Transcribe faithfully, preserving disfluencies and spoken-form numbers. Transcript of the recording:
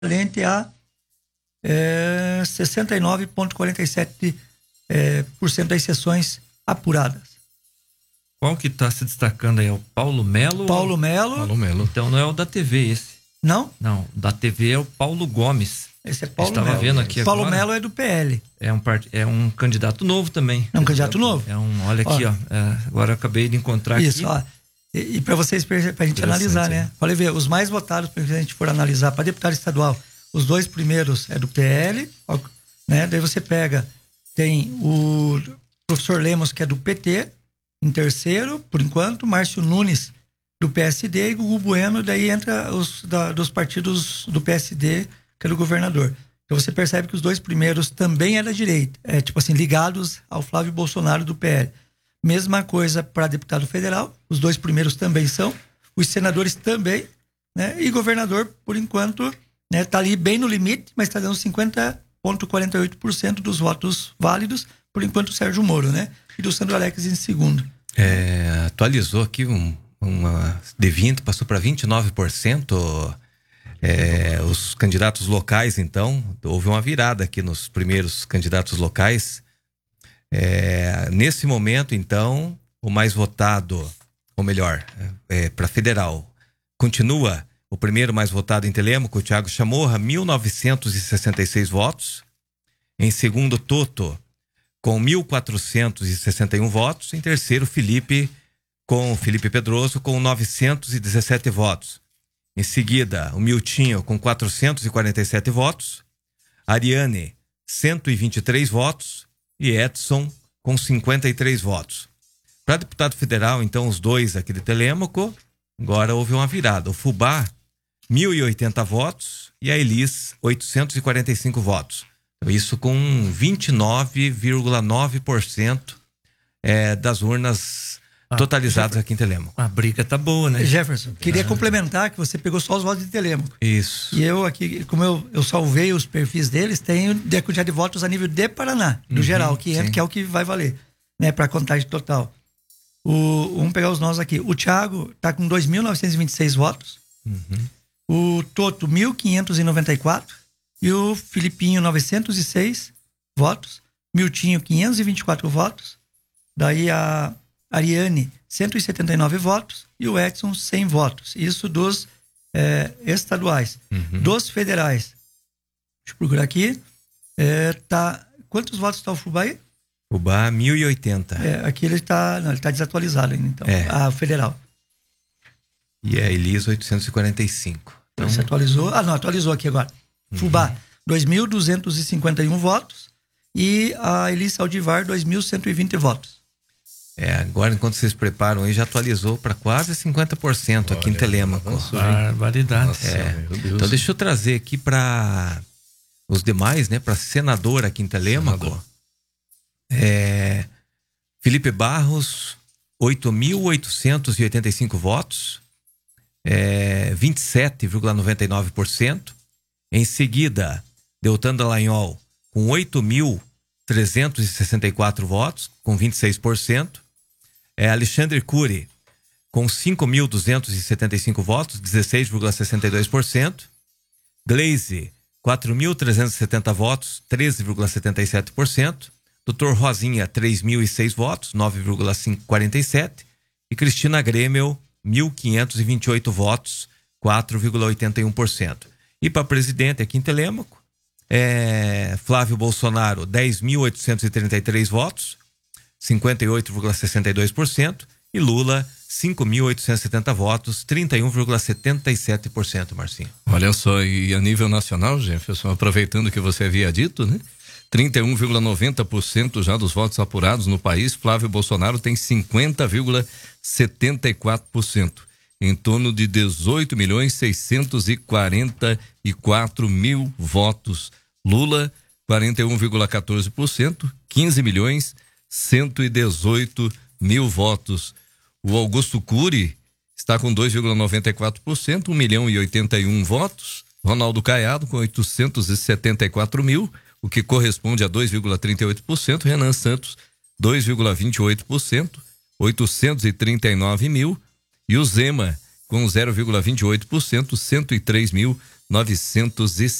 equivalente a é, sessenta e nove vírgula quarenta e sete é, por cento das sessões apuradas. Qual que está se destacando aí? É o Paulo Melo? Paulo Melo. Paulo Melo. Então não é o da T V esse. Não? Não, da T V é o Paulo Gomes. Esse é Paulo Estava Melo. vendo aqui Paulo agora. Melo é do P L. É um, part... é um candidato novo também. É um candidato novo? É um, olha aqui, ó. ó é, agora eu acabei de encontrar Isso, aqui. ó. E, e para vocês, para a gente analisar, né? Pode ver, os mais votados, para a gente for analisar, para deputado estadual, os dois primeiros é do P L, ó, né? Daí você pega, tem o professor Lemos, que é do P T, em terceiro, por enquanto, Márcio Nunes, do P S D, e Gugu Bueno, daí entra os da, dos partidos do P S D, que é do governador. Então você percebe que os dois primeiros também é da direita, é tipo assim, ligados ao Flávio Bolsonaro do P L. Mesma coisa para deputado federal, os dois primeiros também são, os senadores também, né? E governador, por enquanto, né, tá ali bem no limite, mas está dando cinquenta vírgula quarenta e oito por cento dos votos válidos, por enquanto o Sérgio Moro, né? E do Sandro Alex em segundo. É, atualizou aqui um, uma de vinte, passou para vinte e nove por cento. É, os candidatos locais, então, houve uma virada aqui nos primeiros candidatos locais. É, nesse momento, então, o mais votado, ou melhor, é, para federal, continua o primeiro mais votado em Telêmaco, o Thiago Chamorra, mil novecentos e sessenta e seis votos. Em segundo, Toto, com mil quatrocentos e sessenta e um votos. Em terceiro, Felipe, com Felipe Pedroso, com novecentos e dezessete votos. Em seguida, o Miltinho, com quatrocentos e quarenta e sete votos. Ariane, cento e vinte e três votos. E Edson, com cinquenta e três votos. Para deputado federal, então, os dois aqui de Telêmaco, agora houve uma virada. O Fubá, mil e oitenta votos, e a Elis, oitocentos e quarenta e cinco votos. Então, isso com vinte e nove vírgula nove por cento é, das urnas ah, totalizadas aqui em Telêmaco. A briga tá boa, né? Jefferson, queria ah. complementar que você pegou só os votos de Telêmaco. Isso. E eu aqui, como eu, eu salvei os perfis deles, tenho a quantidade de votos a nível de Paraná, do uhum, geral, que, entra, que é o que vai valer, né, para a contagem total. O, vamos pegar os nossos aqui. O Thiago tá com dois mil novecentos e vinte e seis votos. Uhum. O Toto, mil quinhentos e noventa e quatro. E o Filipinho, novecentos e seis votos. Miltinho, quinhentos e vinte e quatro votos. Daí a Ariane, cento e setenta e nove votos. E o Edson, cem votos. Isso dos é, estaduais. Uhum. Dos federais. Deixa eu procurar aqui. É, tá, quantos votos está o Fubá aí? Fubá, mil e oitenta. É, aqui ele está ele tá desatualizado ainda, então. É. A federal. E a Elis, oitocentos e quarenta e cinco. Então, você atualizou? Ah, não, atualizou aqui agora. Uhum. Fubá, dois mil duzentos e cinquenta e um votos. E a Elis Aldivar, dois mil cento e vinte votos. É, agora enquanto vocês preparam aí, já atualizou para quase cinquenta por cento aqui em Telêmaco. Barbaridade. É. Então deixa eu trazer aqui para os demais, né? Para senador aqui em Telêmaco. Senador. É, Felipe Barros, oito mil oitocentos e oitenta e cinco votos, é, vinte e sete vírgula noventa e nove por cento. Em seguida, Deltan Dallagnol, com oito mil trezentos e sessenta e quatro votos, com vinte e seis por cento. É, Alexandre Cury, com cinco mil duzentos e setenta e cinco votos, dezesseis vírgula sessenta e dois por cento. Glaze, quatro mil trezentos e setenta votos, treze vírgula setenta e sete por cento. doutor Rosinha, três mil e seis votos, nove vírgula quarenta e sete por cento. E Cristina Grêmio, mil quinhentos e vinte e oito votos, quatro vírgula oitenta e um por cento. E para presidente aqui em Telêmaco, é, Flávio Bolsonaro, dez mil oitocentos e trinta e três votos, cinquenta e oito vírgula sessenta e dois por cento. E Lula, cinco mil oitocentos e setenta votos, trinta e um vírgula setenta e sete por cento, Marcinho. Olha só, e a nível nacional, Jefferson, aproveitando que você havia dito, né? trinta e um vírgula noventa por cento já dos votos apurados no país. Flávio Bolsonaro tem cinquenta vírgula setenta e quatro por cento, em torno de dezoito milhões seiscentos e quarenta e quatro mil votos. Lula, quarenta e um vírgula quatorze por cento, quinze milhões cento e dezoito mil votos. O Augusto Cury está com dois vírgula noventa e quatro por cento, um milhão e oitenta e um votos. Ronaldo Caiado com oitocentos e setenta e quatro mil, o que corresponde a dois vírgula trinta e oito por cento. Renan Santos, dois vírgula vinte e oito por cento, oitocentos e trinta e nove mil. E o Zema, com zero vírgula vinte e oito por cento, cento e três mil novecentos e